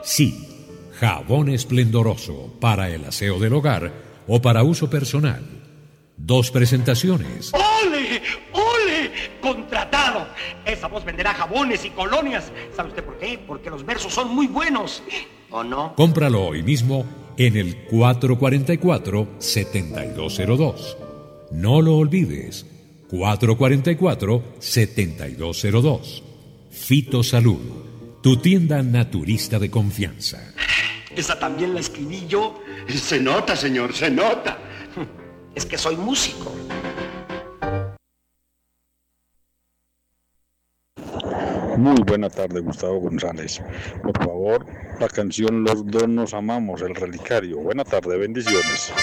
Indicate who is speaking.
Speaker 1: Sí, jabón esplendoroso para el aseo del hogar o para uso personal. 2 presentaciones.
Speaker 2: ¡Ole! ¡Ole! ¡Contratado! Esa voz venderá jabones y colonias. ¿Sabe usted por qué? Porque los versos son muy buenos. ¿O no?
Speaker 1: Cómpralo hoy mismo en el 444-7202. No lo olvides. 444-7202. Fito Salud, tu tienda naturista de confianza.
Speaker 2: Esa también la escribí yo.
Speaker 3: Se nota, señor, se nota.
Speaker 2: Es que soy músico.
Speaker 4: Muy buena tarde, Gustavo González. Por favor, la canción Los dos nos amamos, El Relicario. Buena tarde, bendiciones.